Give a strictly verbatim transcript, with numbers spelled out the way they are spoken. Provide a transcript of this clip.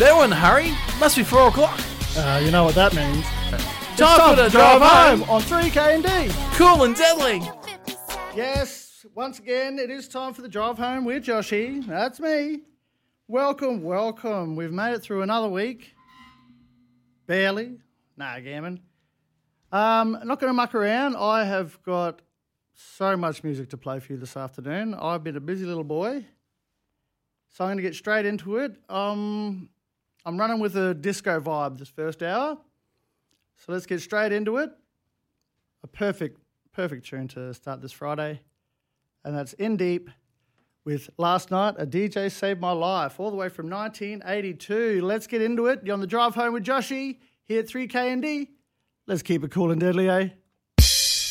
They weren't in a hurry. Must be four o'clock. Uh, you know what that means. Time, time for the drive, drive home on three K and D. Cool and deadly. Yes, once again, it is time for the drive home with Joshy. That's me. Welcome, welcome. We've made it through another week. Barely. Nah, gammon. Um, not going to muck around. I have got so much music to play for you this afternoon. I've been a busy little boy. So I'm going to get straight into it. Um, I'm running with a disco vibe this first hour. So let's get straight into it. A perfect, perfect tune to start this Friday. And that's In Deep with Last Night, A D J Saved My Life, all the way from nineteen eighty-two. Let's get into it. You're on the drive home with Joshy here at three K and D. Let's keep it cool and deadly, eh?